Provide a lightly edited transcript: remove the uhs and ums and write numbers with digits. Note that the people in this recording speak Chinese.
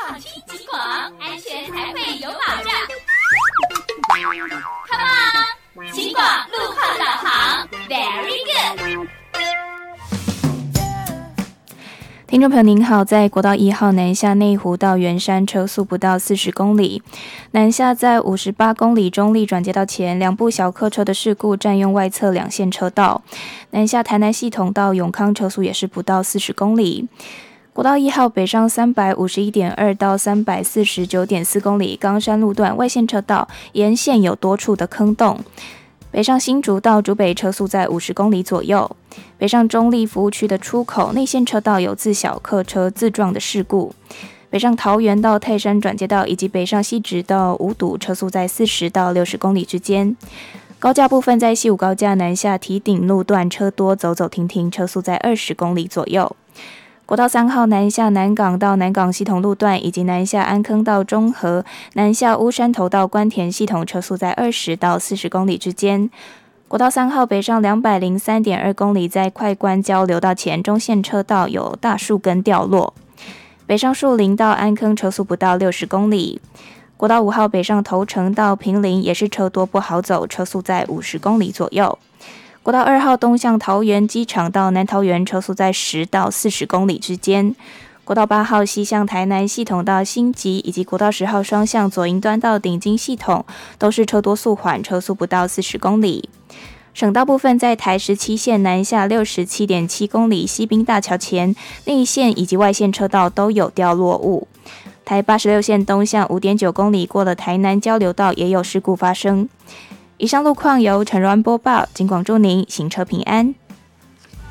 广听警广，安全才会有保障。Come on， 警广路况导航 ，Very good。 听众朋友您好，在国道1号南下内湖到圆山车速不到40公里，南下在58公里中立转接道前，两部小客车的事故占用外侧两线车道。南下台南系统到永康车速也是不到40公里。国道1号北上351.2到349.4公里，冈山路段外线车道沿线有多处的坑洞。北上新竹到竹北车速在50公里左右，北上中立服务区的出口内线车道有自小客车自撞的事故，北上桃园到泰山转接道以及北上西直到五堵车速在40到60公里之间。高架部分在西武高架南下堤顶路段车多，走走停停，车速在20公里左右。国道3号南下南港到南港系统路段，以及南下安坑到中和、南下乌山头到关田系统车速在20到40公里之间。国道3号北上203.2公里，在快关交流道前中线车道有大树根掉落。北上树林到安坑车速不到60公里。国道5号北上头城到坪林也是车多不好走，车速在50公里左右。国道2号东向桃园机场到南桃园车速在10到40公里之间。国道8号西向台南系统到新集，以及国道10号双向左营端到顶金系统都是车多速缓，车速不到40公里。省道部分在台17线南下67.7公里西滨大桥前，内线以及外线车道都有掉落物。台86线东向5.9公里过了台南交流道也有事故发生。以上路况由陈柔安播报，警广祝您行车平安。